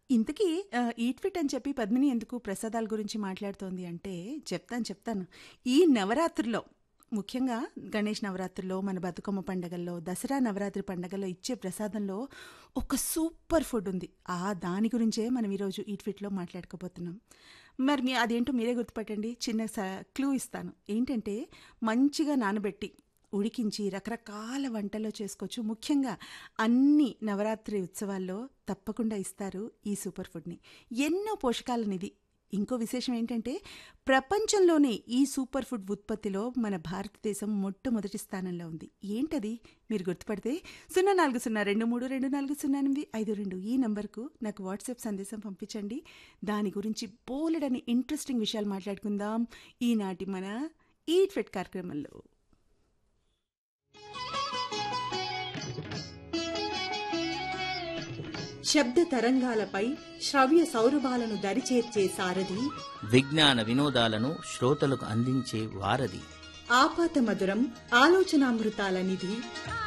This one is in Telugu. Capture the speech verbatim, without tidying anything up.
ఇంతకీ ఆహ్, ఈట్ ఫిట్ అని చెప్పి పద్మిని ఎందుకు ప్రసాదాల గురించి మాట్లాడుతోంది అంటే, చెప్తాను, చెప్తాను. ఈ నవరాత్రుల్లో ముఖ్యంగా గణేష్ నవరాత్రుల్లో, మన బతుకమ్మ పండగల్లో, దసరా నవరాత్రి పండగల్లో ఇచ్చే ప్రసాదంలో ఒక సూపర్ ఫుడ్ ఉంది. ఆ దాని గురించే మనం ఈరోజు ఈట్ ఫిట్‌లో మాట్లాడుకోబోతున్నాం. మరి మీ అదేంటో మీరే గుర్తుపట్టండి. చిన్న స క్లూ ఇస్తాను. ఏంటంటే మంచిగా నానబెట్టి, ఉడికించి రకరకాల వంటల్లో చేసుకోవచ్చు. ముఖ్యంగా అన్ని నవరాత్రి ఉత్సవాల్లో తప్పకుండా ఇస్తారు ఈ సూపర్ ఫుడ్‌ని. ఎన్నో పోషకాలనిది. ఇంకో విశేషం ఏంటంటే, ప్రపంచంలోనే ఈ సూపర్ ఫుడ్ ఉత్పత్తిలో మన భారతదేశం మొట్టమొదటి స్థానంలో ఉంది. ఏంటది? మీరు గుర్తుపడితే సున్నా నాలుగు సున్నా రెండు మూడు రెండు నాలుగు సున్నా ఎనిమిది ఐదు రెండు ఈ నంబర్‌కు నాకు వాట్సాప్ సందేశం పంపించండి. దాని గురించి బోలెడన్ని ఇంట్రెస్టింగ్ విషయాలు మాట్లాడుకుందాం ఈనాటి మన ఈట్ ఫిట్ కార్యక్రమంలో. శబ్ద తరంగాలపై శ్రవ్య సౌరభాలను దరిచేర్చే సారథి, విజ్ఞాన వినోదాలను శ్రోతలకు అందించే వారధి, ఆపాత మధురం ఆలోచనామృతాల నిధి,